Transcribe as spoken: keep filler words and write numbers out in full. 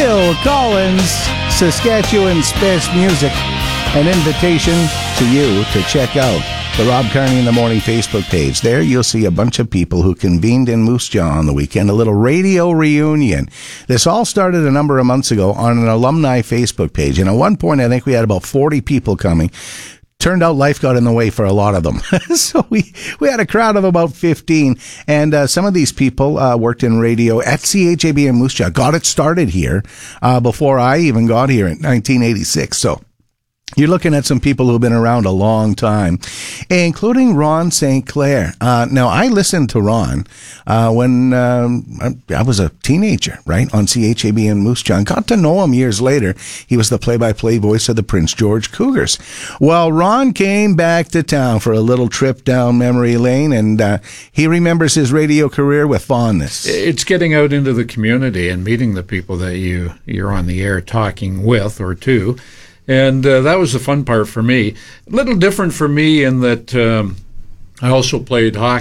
Phil Collins, Saskatchewan's best music. An invitation to you to check out the Rob Carney in the Morning Facebook page. There you'll see a bunch of people who convened in Moose Jaw on the weekend, a little radio reunion. This all started a number of months ago on an alumni Facebook page, and at one point I think we had about forty people coming. Turned out life got in the way for a lot of them. So we, we had a crowd of about fifteen, and uh, some of these people uh, worked in radio at C H A B in Moose Jaw, got it started here uh, before I even got here in nineteen eighty-six. So you're looking at some people who've been around a long time, including Ron Saint Clair. Uh, now, I listened to Ron uh, when um, I was a teenager, right, on C H A B in Moose Jaw. Got to know him years later. He was the play-by-play voice of the Prince George Cougars. Well, Ron came back to town for a little trip down memory lane, and uh, he remembers his radio career with fondness. It's getting out into the community and meeting the people that you, you're on the air talking with or to. And uh, that was the fun part for me. A little different for me in that um, I also played hockey.